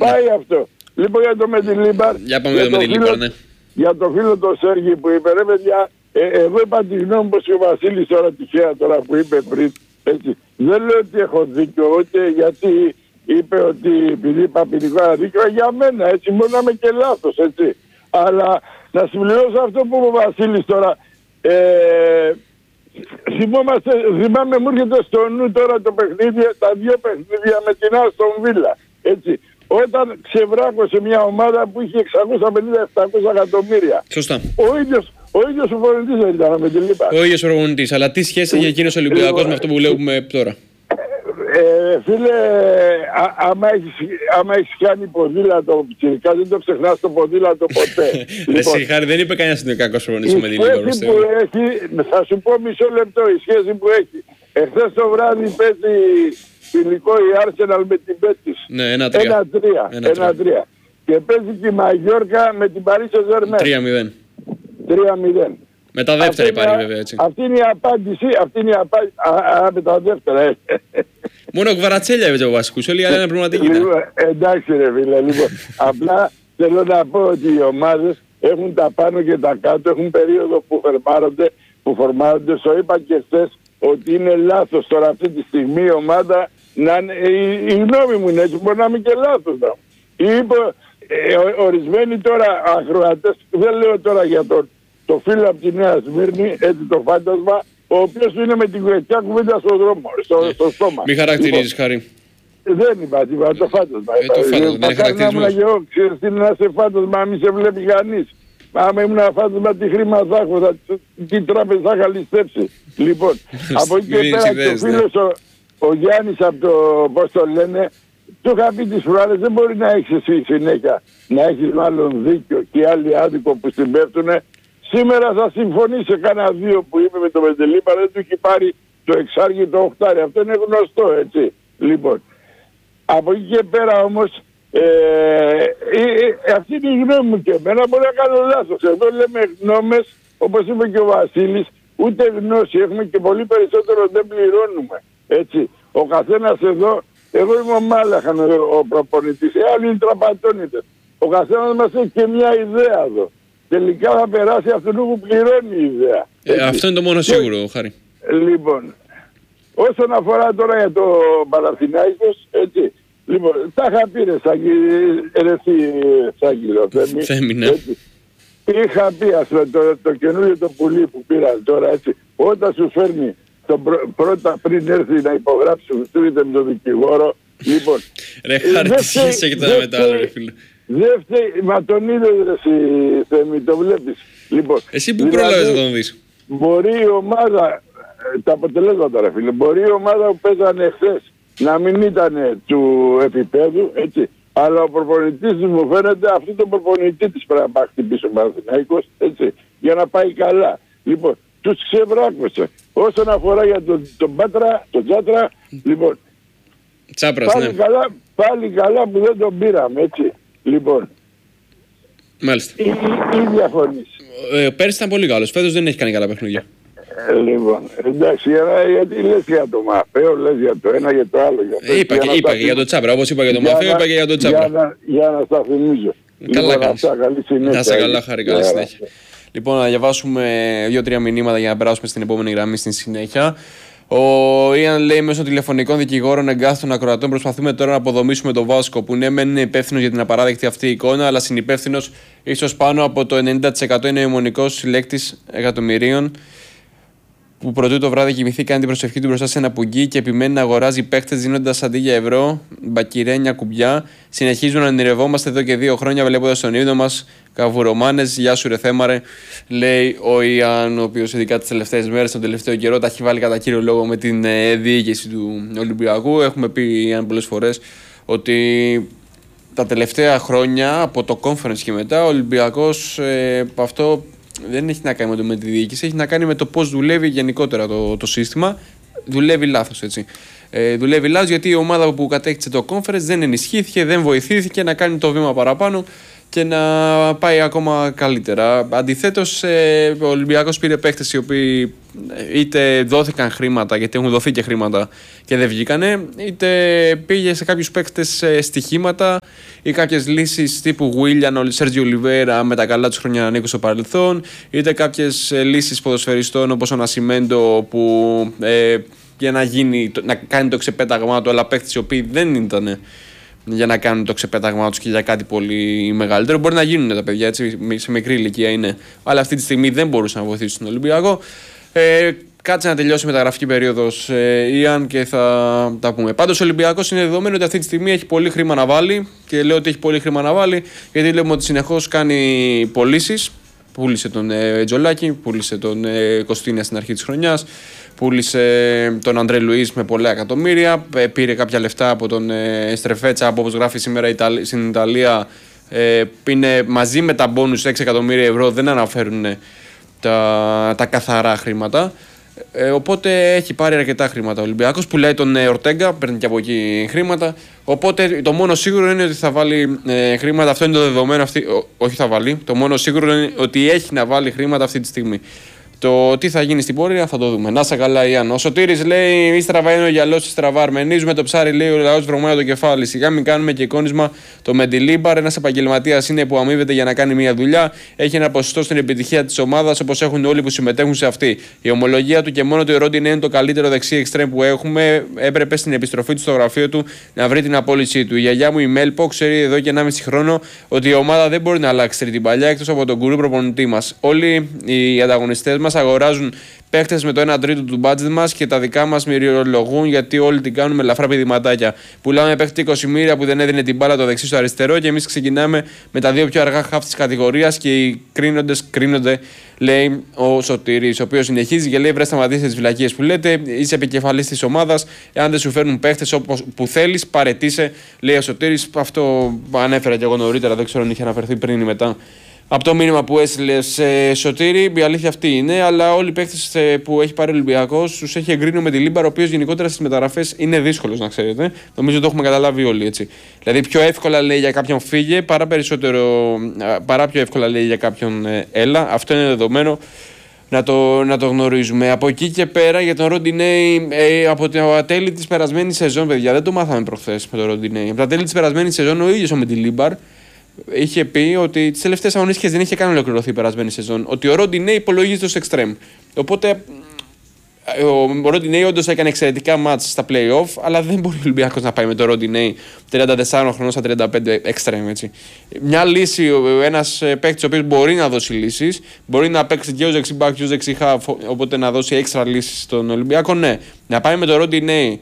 Πάει αυτό. Λοιπόν, για το Μεντιλίμπαρ. Για πάμε για το Μεντιλίμπαρ, ναι. Για το φίλο τον Σέργη που είπε, ρε παιδιά, εγώ είπα τη γνώμη πως ο Βασίλης τώρα τυχαία τώρα που είπε πριν, έτσι. Δεν λέω ότι έχω δίκιο, ούτε γιατί είπε ότι επειδή είπα ποινικό αδίκιο, για μένα, έτσι, μπορεί να είμαι και λάθος, έτσι. Αλλά να συμπληρώσω αυτό που είπε ο Βασίλης τώρα, θυμάμαι μου έρχεται στο νου τώρα το παιχνίδι, τα δύο παιχνίδια με την Άστον Βίλα, έτσι. Όταν ξεβράκωσε μια ομάδα που είχε 650-700 εκατομμύρια. Σωστά. Ο ίδιος ο προπονητής δεν ήταν με την Λίπα. Ο ίδιος ο προπονητής. Αλλά τι σχέση έχει εκείνος ο Ολυμπιακός με αυτό που βλέπουμε τώρα? Φίλε, άμα έχεις κάνει ποδήλατο, ψηφικά, δεν το ξεχνάς το ποδήλατο ποτέ. Λοιπόν, Χάρη, δεν είπε κανένας ότι είναι κακός προπονητής με την Λίπα. Η σχέση που έχει, θα σου πω μισό λεπτό, η σχέση που έχει. Εχθές το βράδυ παίζει φιλικό η Arsenal με την Betis. Ναι, 1-3. Και παίζει και η Μαγιόρκα με την Paris Saint-Germain. 3-0. Με τα δεύτερα υπάρχει βέβαια, έτσι. Αυτή είναι η απάντηση. Με τα δεύτερα. Μόνο ο Κβαρατσέλια έπαιζε ο βασικός, όλοι οι άλλοι είναι πραγματικοί. Εντάξει ρε φίλε, λοιπόν. Απλά θέλω να πω ότι οι ομάδες έχουν τα πάνω και τα κάτω, έχουν περίοδο που φορμάρονται. Στο είπα και χθες ότι είναι λάθος τώρα αυτή τη στιγμή η ομάδα να είναι, η γνώμη μου είναι έτσι, μπορεί να είμαι και λάθος. Ορισμένοι τώρα ακροατές, δεν λέω τώρα για το φίλο από τη Νέα Σμύρνη, έτσι το φάντασμα, ο οποίος είναι με την κουβεντιά κουβέντα στον δρόμο, στο στόμα. Μη χαρακτηρίζεις, Χάρη. Δεν είπα, το φάντασμα. Το φάντασμα, δεν είναι χαρακτηρισμός. Εγώ ξέρεις τι είναι να σε φάντασμα, μη σε βλέπει κανείς. Άμα ήμουν ένα φάντασμα, τι χρήμα θα έχω, τι τράπεζα θα είχα ληστέψει. Λοιπόν, από εκεί και πέρα ο φίλος ο Γιάννης από το, πώς το λένε, του είχα πει τις φορές, δεν μπορεί να έχεις εσύ συνέχεια, να έχεις μάλλον δίκιο και άλλοι άδικο που συμπέφτουνε. Σήμερα θα συμφωνήσει σε κάνα δύο που είπε με το Μεντελίπα, δεν του έχει πάρει το εξάρι το οχτάρι. Αυτό είναι γνωστό, έτσι. Λοιπόν, από εκεί και πέρα όμως, αυτή είναι η γνώμη μου και εμένα, μπορεί να κάνω λάθος. Εδώ λέμε γνώμες, όπως είπε και ο Βασίλης, ούτε γνώση έχουμε και πολύ περισσότερο δεν πληρώνουμε. Έτσι. Ο καθένας εδώ, εγώ είμαι ο Μάλαχαν ο προπονητής, άλλοι είναι τραπατώνητες. Ο καθένας μας έχει και μια ιδέα εδώ. Τελικά θα περάσει αυτόν που πληρώνει η ιδέα. Αυτό είναι το μόνο σίγουρο, Χάρη. Λοιπόν, όσον αφορά τώρα για το Παναθηναϊκός, έτσι. Λοιπόν, τα είχα πει ρε Σάκυλο, Θέμη, ναι. Είχα πει ας πούμε το καινούριο το πουλί που πήραν τώρα, έτσι. Όταν σου φέρνει πρώτα πριν έρθει να υπογράψει σου στείλετε με τον δικηγόρο. Λοιπόν, ρε Χάρη, τι σχέση έχει τώρα με το άλλο, ρε φίλε. Δεν φταίει, μα τον είδες ρε Θέμη, το βλέπεις. Λοιπόν, εσύ που πρόλαβες να τον δεις? Μπορεί η ομάδα, τα αποτελέσματα ρε φίλε, μπορεί η ομάδα που παίζανε χθες να μην ήταν του επίπεδου, έτσι. Αλλά ο προπονητής μου φαίνεται αυτό το προπονητή της πρέπει να χτυπήσει ο Παναθηναϊκός, έτσι, για να πάει καλά. Λοιπόν, τους ξεβράκωσε. Όσον αφορά για τον Πάτρα, τον Τσάτρα, λοιπόν, Τσάπρας, πάλι, ναι. πάλι καλά που δεν τον πήραμε, έτσι. Λοιπόν, μάλιστα. Ή διαφωνείς? Πέρσι ήταν πολύ καλός, φέτος δεν έχει κάνει καλά παιχνίδια. Λοιπόν, εντάξει, γιατί λες για το Μαφέο, λες για το ένα, για το άλλο. Είπα και για το Τσάπρα, όπως είπα για το Μαφέο, είπα και για το Τσάπρα. Για να στα θυμίζω. Καλά κάνεις. Να είσαι καλά, Χάρη, καλή συνέχεια. Λοιπόν, να διαβάσουμε 2-3 μηνύματα για να περάσουμε στην επόμενη γραμμή στην συνέχεια. Ο Ιαν λέει μέσω τηλεφωνικών δικηγόρων εγκάθετων ακροατών προσπαθούμε τώρα να αποδομήσουμε τον Βάσκο που ναι, μεν είναι υπεύθυνο για την απαράδεκτη αυτή εικόνα, αλλά συνυπεύθυνος ίσως πάνω από το 90% είναι ο αιμονικός συλλέκτης εκατομμυρίων που πρωτού το βράδυ κοιμηθεί, κάνει την προσευχή του μπροστά σε ένα πουγγί και επιμένει να αγοράζει παίχτες δίνοντας αντί για ευρώ μπακυρένια κουμπιά. Συνεχίζουν να ονειρευόμαστε εδώ και 2 χρόνια βλέποντας τον ύπνο μας καβουρομάνες. Γεια σου ρε Θέμαρε, λέει ο Ιαν, ο οποίος ειδικά τις τελευταίες μέρες, τον τελευταίο καιρό, τα έχει βάλει κατά κύριο λόγο με την διοίκηση του Ολυμπιακού. Έχουμε πει Ιαν πολλές φορές ότι τα τελευταία χρόνια από το conference και μετά ο Ολυμπιακός αυτό δεν έχει να κάνει με τη διοίκηση, έχει να κάνει με το πώς δουλεύει γενικότερα το σύστημα. Δουλεύει λάθος, έτσι. Δουλεύει λάθος γιατί η ομάδα που κατέκτησε το conference δεν ενισχύθηκε, δεν βοηθήθηκε να κάνει το βήμα παραπάνω και να πάει ακόμα καλύτερα. Αντιθέτως, ο Ολυμπιακός πήρε παίχτες οι οποίοι είτε δόθηκαν χρήματα, γιατί έχουν δοθεί και χρήματα και δεν βγήκανε, είτε πήγε σε κάποιους παίχτες στοιχήματα ή κάποιες λύσεις τύπου Willian, Σέρτζιο Ολιβέρα με τα καλά τους χρόνια να ανήκουν στο παρελθόν, είτε κάποιες λύσεις ποδοσφαιριστών όπως ο Νασιμέντο που για να κάνει το ξεπέταγμά του, αλλά παίχτες οι οποίοι δεν ήταν για να κάνουν το ξεπέταγμά τους και για κάτι πολύ μεγαλύτερο. Μπορεί να γίνουν τα παιδιά, έτσι, σε μικρή ηλικία είναι, αλλά αυτή τη στιγμή δεν μπορούσαν να βοηθήσουν τον Ολυμπιακό. Κάτσε να τελειώσει η μεταγραφική περίοδος, Ιαν, και θα τα πούμε. Πάντως ο Ολυμπιακός είναι δεδομένο ότι αυτή τη στιγμή έχει πολύ χρήμα να βάλει, και λέω ότι έχει πολύ χρήμα να βάλει γιατί λέμε ότι συνεχώς κάνει πωλήσεις. Πούλησε τον Τζολάκη, πούλησε τον Κωστίνια στην αρχή της χρονιάς, πούλησε τον Αντρέ Λουίς με πολλά εκατομμύρια, πήρε κάποια λεφτά από τον Στρεφέτσα, από όπως γράφει σήμερα στην Ιταλία, είναι μαζί με τα μπόνους 6 εκατομμύρια ευρώ, δεν αναφέρουν τα καθαρά χρήματα. Οπότε έχει πάρει αρκετά χρήματα ο Ολυμπιακός. Πουλάει τον Ορτέγκα, παίρνει και από εκεί χρήματα. Οπότε το μόνο σίγουρο είναι ότι θα βάλει χρήματα. Αυτό είναι το δεδομένο. Όχι θα βάλει. Το μόνο σίγουρο είναι ότι έχει να βάλει χρήματα αυτή τη στιγμή. Το τι θα γίνει στην πορεία θα το δούμε. Να σε καλά, Ιαν. Ο Σωτήρης λέει: μη στραβαίνει ο γυαλός, στραβά. Αρμενίζουμε το ψάρι, λέει ο λαός, βρωμάει το κεφάλι. Σιγά μην κάνουμε και εικόνισμα το Μεντιλίμπαρ. Ένας επαγγελματίας είναι που αμείβεται για να κάνει μια δουλειά. Έχει ένα ποσοστό στην επιτυχία της ομάδας όπως έχουν όλοι που συμμετέχουν σε αυτή. Η ομολογία του και μόνο το Ρόντιν είναι το καλύτερο δεξί εξτρέμ που έχουμε. Έπρεπε στην επιστροφή του στο γραφείο του να βρει την απόλυσή του. Η γιαγιά μου η Μέλπο ξέρει εδώ και 1,5 χρόνο ότι η ομάδα δεν μπορεί να αλλάξει την παλιά εκτός από τον γκουρού προπονητή μας. Όλοι οι ανταγωνιστές μας αγοράζουν παίχτες με το 1 τρίτο του μπάτζετ μας και τα δικά μας μυριολογούν γιατί όλοι την κάνουν με ελαφρά πηδηματάκια. Πουλάμε παίχτη 20 μοίρια που δεν έδινε την μπάλα το δεξί στο αριστερό και εμείς ξεκινάμε με τα δύο πιο αργά χαφ της κατηγορίας και οι κρίνοντες κρίνονται, λέει ο Σωτήρης, ο οποίος συνεχίζει και λέει: βρε, σταματήστε τις βλακίες που λέτε. Είσαι επικεφαλής της ομάδας. Εάν δεν σου φέρνουν παίχτες όπως που θέλεις, παρετήσε, λέει ο Σωτήρης. Αυτό ανέφερα και εγώ νωρίτερα, δεν ξέρω αν είχε αναφερθεί πριν ή μετά. Από το μήνυμα που έστειλε Σωτήρη, η αλήθεια αυτή είναι, αλλά όλοι οι παίκτες που έχει πάρει ο Ολυμπιακός τους έχει εγκρίνει με τη Λίμπαρ, ο οποίος γενικότερα στις μεταγραφές είναι δύσκολος, να ξέρετε. Νομίζω το έχουμε καταλάβει όλοι, έτσι. Δηλαδή, πιο εύκολα λέει για κάποιον φύγε, παρά πιο εύκολα λέει για κάποιον έλα. Αυτό είναι δεδομένο. Να το γνωρίζουμε. Από εκεί και πέρα για τον Ροντινέι, από τα τέλη της περασμένης σεζόν, παιδιά, δεν το μάθαμε προχθές με τον Ροντινέι. Από τα τέλη της περασμένης σεζόν, ο ίδιος με τη Λίμπαρ είχε πει ότι τις τελευταίες αγωνιστικές δεν είχε καν ολοκληρωθεί η περασμένη σεζόν. Ότι ο Ροντινέι υπολογίζεται ως εξτρέμ. Οπότε ο Ροντινέι όντως έκανε εξαιρετικά μάτς στα play-off, αλλά δεν μπορεί ο Ολυμπιακός να πάει με το Ροντινέι 34 χρονών στα 35 εξτρέμ. Μια λύση, ένας παίκτης ο οποίος μπορεί να δώσει λύσεις, μπορεί να παίξει και ως δεξιμπάκ και ως δεξιχάφ, οπότε να δώσει έξτρα λύσεις στον Ολυμπιακό. Ναι, να πάει με το Ροντινέι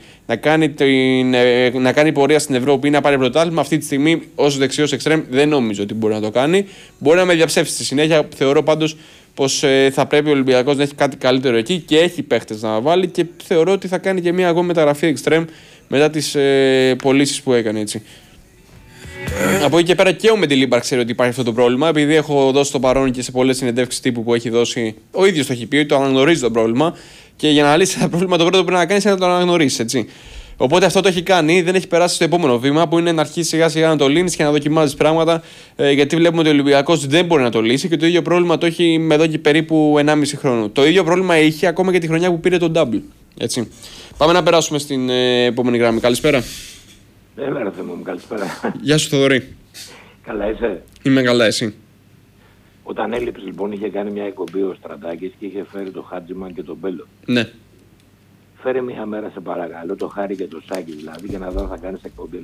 να κάνει πορεία στην Ευρώπη ή να πάρει πρωτάθλημα, αυτή τη στιγμή ως δεξιός εξτρέμ δεν νομίζω ότι μπορεί να το κάνει. Μπορεί να με διαψεύσει στη συνέχεια. Θεωρώ πάντως πως θα πρέπει ο Ολυμπιακός να έχει κάτι καλύτερο εκεί και έχει παίχτες να βάλει και θεωρώ ότι θα κάνει και μια ακόμα μεταγραφή εξτρέμ μετά τις πωλήσεις που έκανε, έτσι. Από εκεί και πέρα και ο Μεντιλίμπαρ ξέρει ότι υπάρχει αυτό το πρόβλημα, επειδή έχω δώσει το παρόν και σε πολλές συνεντεύξεις τύπου που έχει δώσει. Ο ίδιος το έχει πει ότι το αναγνωρίζει το πρόβλημα και για να λύσει ένα πρόβλημα το πρώτο που πρέπει να κάνει είναι να το αναγνωρίσει, έτσι. Οπότε αυτό το έχει κάνει, δεν έχει περάσει στο επόμενο βήμα που είναι να αρχίσει σιγά σιγά να το λύνει και να δοκιμάζει πράγματα, γιατί βλέπουμε ότι ο Ολυμπιακός δεν μπορεί να το λύσει και το ίδιο πρόβλημα το έχει εδώ και περίπου 1,5 χρόνο. Το ίδιο πρόβλημα είχε ακόμα και τη χρονιά που πήρε τον Double. Έτσι. Πάμε να περάσουμε στην επόμενη γραμμή. Καλησπέρα. Έλα, ρε Θεό μου, καλησπέρα. Γεια σου, Θοδωρή. Καλά είσαι? Είμαι καλά, εσύ? Όταν έλειψε λοιπόν είχε κάνει μια εκπομπή ο Στρατάκης και είχε φέρει το Χάτζιμαν και τον Μπέλο. Ναι. Φέρε μια μέρα σε παρακαλώ το Χάρη και το Σάκη δηλαδή για να δω αν θα κάνεις εκπομπή.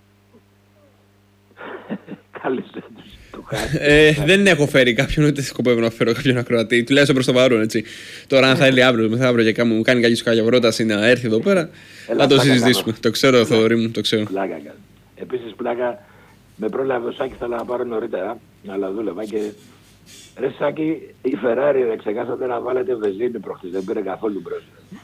Κάλεσε τους το Χάρη. Δεν έχω φέρει κάποιον, ούτε σκοπεύω να φέρω κάποιον ακροατή. Τουλάχιστον προς το παρόν, έτσι. Τώρα αν θα έλει αύριο, μεθαύριο και μου κάνει κάποια πρόταση να έρθει εδώ πέρα, να το συζητήσουμε. Το ξέρω, Θοδωρή μου, το ξέρω. Πλάκα κάνει. Επίσης πλάκα, με πρόλαβε ο Σάκη, θέλω να πάρω νωρίτερα, αλλά δούλευα και... Ρε Σάκη, η Ferrari δεν ξεχάσατε να βάλετε βενζίνη προχτές, δεν πήρε καθόλου μπρος.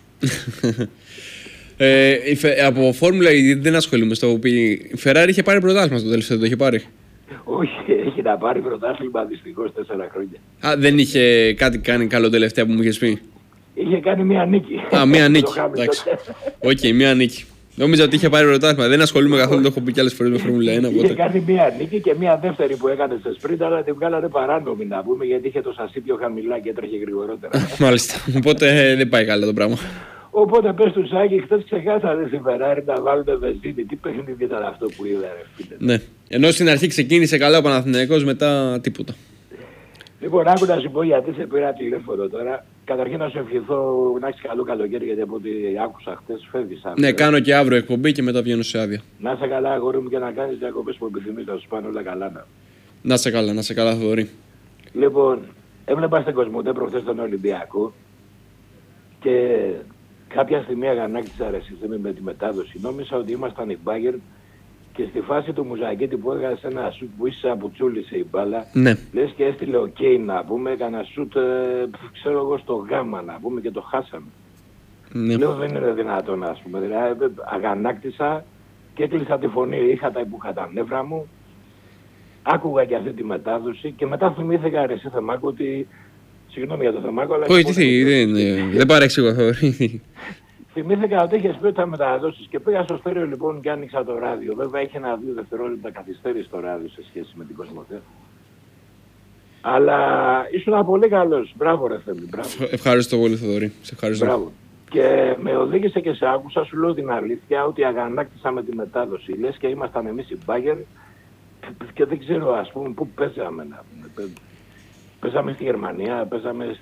Από Φόρμουλα δεν ασχολούμαι στο που η Ferrari είχε πάρει πρωτάθλημα στο τελευταίο, το είχε πάρει. Όχι, έχει να πάρει πρωτάθλημα δυστυχώς 4 χρόνια. Α, δεν είχε κάτι κάνει καλό τελευταία που μου είχες πει? Είχε κάνει μία νίκη. Α, μία νίκη. Εντάξει. Οκ, μία νίκη. Νόμιζα ότι είχε πάρει πρωτάθλημα. Δεν ασχολούμαι καθόλου, το έχω πει κι άλλες φορές με Φόρμουλα 1. Είχε κάνει μία νίκη και μία δεύτερη που έκανε σε σπριντ, αλλά την βγάλανε παράνομη να πούμε, γιατί είχε το σασί πιο χαμηλά και έτρεχε γρηγορότερα. Μάλιστα. Οπότε δεν πάει καλά το πράγμα. Οπότε πες του Σάκη, χθες ξεχάσανε στη Φεράρι να βάλουν βενζίνη. Τι παιχνίδι ήταν αυτό που είδα, ρε φίλε. Ναι. Ενώ στην αρχή ξεκίνησε καλά ο Παναθηναϊκός, μετά τίποτα. Λοιπόν, άκου να σου πω γιατί σε πήρα τηλέφωνο τώρα. Καταρχήν να σου ευχηθώ να έχεις καλό καλοκαίρι, γιατί από ό,τι άκουσα χθες φεύγεις αύριο. Ναι, κάνω και αύριο εκπομπή και μετά βγαίνω σε άδεια. Να είσαι καλά, αγόρι μου, και να κάνεις διακοπές που επιθυμείς, να σου πάνε όλα καλά. Να σε καλά, Θοδωρή. Λοιπόν, έβλεπα στην Κοσμοτέ προχθές τον Ολυμπιακό και κάποια στιγμή αγανάκτησα αρεσίθεμη με τη μετάδοση. Νόμιζα ότι ήμασταν η Bayern και στη φάση του Μουζακίτη που έγραψε ένα σουτ που ίσα που τσούλησε η μπάλα. Ναι. Λες και έστειλε ο να πούμε, έκανα σουτ, ξέρω εγώ, στο γάμα να πούμε, και το χάσαμε. Ναι. Λέω δεν είναι δυνατόν, ας πούμε. Δηλαδή αγανάκτησα και έκλεισα τη φωνή, είχα τα νεύρα μου. Άκουγα και αυτή τη μετάδοση και μετά θυμήθηκα, ρε εσύ Θεμάκο, ότι... Συγγνώμη για το Θεμάκο, αλλά... Όχι, δεν παρεξηγώ, Θοδωρή. Θυμήθηκα ότι είχες πει ότι θα μεταδώσεις και πήγα στο στέρεο λοιπόν και άνοιξα το ράδιο. Βέβαια είχε 1-2 δευτερόλεπτα καθυστέρηση το ράδιο σε σχέση με την Κοσμοτέ. Αλλά ήσουν πολύ καλός. Μπράβο ρε Θέμη, μπράβο. Ευχαριστώ πολύ, Θοδωρή. Σε ευχαριστώ. Μπράβο. Και με οδήγησε και σε άκουσα, σου λέω την αλήθεια, ότι αγανάκτησα με τη μετάδοση. Λες και ήμασταν εμείς οι Bayern και δεν ξέρω, ας πούμε, πού παίζαμε. Παίζαμε στη Γερμανία, παίζαμε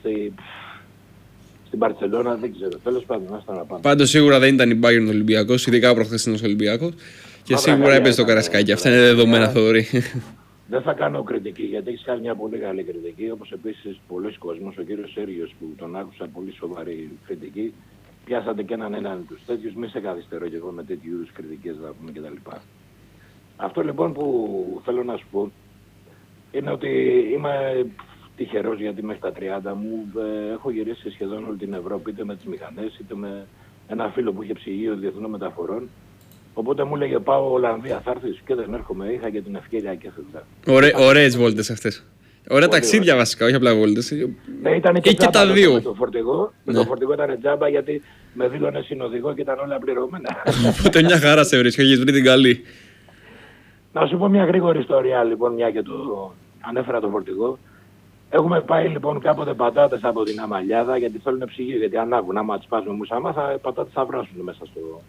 στην Μπαρτσελώνα, δεν ξέρω. Τέλος πάντων, άστα να πάμε. Πάντως σίγουρα δεν ήταν η Bayern Ολυμπιακός, ειδικά ο προχθεσινός Ολυμπιακός. Και σίγουρα έπαιζε το Καρασκάκι. Αυτά είναι δεδομένα, Θοδωρή. Δεν θα κάνω κριτική, γιατί έχεις κάνει μια πολύ καλή κριτική. Όπως επίσης πολλοί κόσμος, ο κύριος Σέργιος που τον άκουσα πολύ σοβαρή κριτική, πιάσατε και έναν τους τέτοιους. Μη σε καθυστερώ και εγώ με τέτοιου είδους κριτικές να πούμε κτλ. Αυτό λοιπόν που θέλω να σου πω είναι ότι είμαι τυχερός, γιατί μέχρι τα 30 μου έχω γυρίσει σχεδόν όλη την Ευρώπη, είτε με τις μηχανές είτε με ένα φίλο που είχε ψυγείο διεθνών μεταφορών. Οπότε μου έλεγε πάω Ολλανδία, θα έρθεις, και δεν έρχομαι, είχα και την ευκαιρία και έφευγα. Ωραίες βόλτες αυτές. Ωραία ταξίδια βασικά, όχι απλά βόλτες. Ναι, ήταν και τα δύο. Με το φορτηγό, το φορτηγό ήταν τζάμπα, γιατί με δήλωνε συνοδηγό και ήταν όλα πληρωμένα. Οπότε μια χαρά σε βρίσκω, έχεις βρει την καλή. Να σου πω μια γρήγορη ιστορία λοιπόν, μια και το ανέφερα το φορτηγό. Έχουμε πάει λοιπόν κάποτε πατάτες από την Αμαλιάδα, γιατί θέλουν ψυγείο, γιατί ανάβουν. Άμα τις πας με μουσαμά, πατάτες θα βράσουν μέσα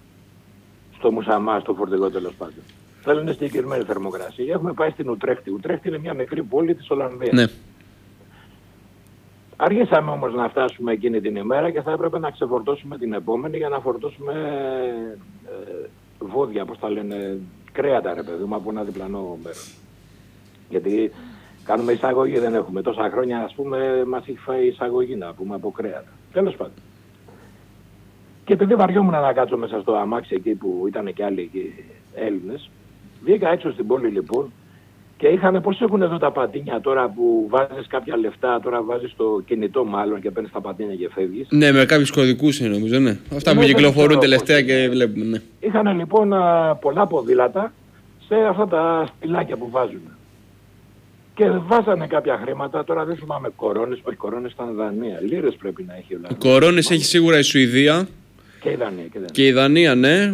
στο μουσαμά, στο φορτηγό τέλος πάντων. Θέλουν συγκεκριμένη θερμοκρασία. Έχουμε πάει στην Ουτρέχτη. Η Ουτρέχτη είναι μια μικρή πόλη της Ολλανδίας. Ναι. Αργήσαμε όμως να φτάσουμε εκείνη την ημέρα και θα έπρεπε να ξεφορτώσουμε την επόμενη για να φορτώσουμε βόδια, πώς τα λένε, κρέατα ρε παιδί μου, από ένα διπλανό μέρος. Γιατί κάνουμε εισαγωγή, δεν έχουμε. Τόσα χρόνια, ας πούμε, μας έχει φάει εισαγωγή να πούμε από κρέατα. Τέλος πάντων. Και επειδή βαριόμουν να κάτσω μέσα στο αμάξι εκεί που ήταν και άλλοι εκεί Έλληνες, βγήκα έξω στην πόλη λοιπόν και είχαν, πώς έχουν εδώ τα πατίνια τώρα που βάζεις κάποια λεφτά, τώρα βάζεις το κινητό μάλλον και παίρνεις τα πατίνια και φεύγεις. Ναι, με κάποιους κωδικούς είναι νομίζω, ναι. Αυτά που κυκλοφορούν τελευταία και βλέπουμε, ναι. Είχαν λοιπόν πολλά ποδήλατα σε αυτά τα σπηλάκια που βάζουν. Και βάζανε κάποια χρήματα, τώρα δεν θυμάμαι κορώνες, όχι κορώνες ήταν Δανία, λίρες πρέπει να έχει. Κορώνες έχει σίγουρα η Σουηδία. Και η Δανία. Και η Δανία, ναι.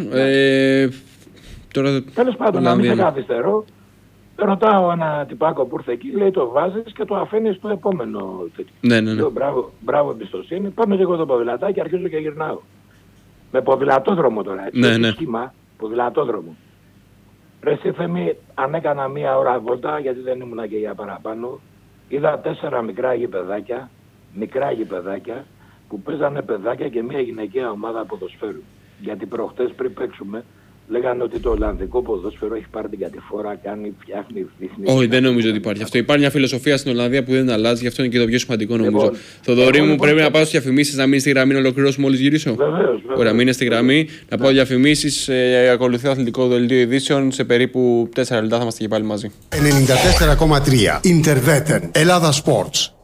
Τέλος πάντων, να μην σε καθυστερώ, ρωτάω ένα τυπάκο που ήρθε εκεί, λέει το βάζεις και το αφήνεις στο επόμενο τέτοιο. Ναι. Λέω, μπράβο εμπιστοσύνη, πάμε και εγώ το ποδηλατάκι και αρχίζω και γυρνάω. Με ποδηλατόδρομο τώρα, έτσι, ναι. σχήμα, ποδηλατόδρομο. Ρε εσύ Θέμη, αν έκανα μία ώρα βόλτα, γιατί δεν ήμουν και για παραπάνω, είδα 4 μικρά γηπεδάκια, που παίζανε παιδάκια και μια γυναικεία ομάδα ποδοσφαίρου. Γιατί προχτές πριν παίξουμε, λέγανε ότι το Ολλανδικό ποδόσφαιρο έχει πάρει την κατηφόρα, φτιάχνει, δείχνει. Όχι, δεν νομίζω ότι υπάρχει αυτό. Υπάρχει μια φιλοσοφία στην Ολλανδία που δεν αλλάζει, γι' αυτό είναι και το πιο σημαντικό νομίζω. Λοιπόν, Θοδωρή μου, πρέπει να πάω στις διαφημίσεις, να μείνει στη γραμμή, να ολοκληρώσουμε μόλις γυρίσω. Βεβαίως. Ωραία, μείνε στη γραμμή, να πάω διαφημίσεις. Ακολουθεί το αθλητικό δελτίο ειδήσεων. Σε περίπου 4 λεπτά θα είμαστε και πάλι μαζί. 94,3 Interveten Ελλάδα Sports.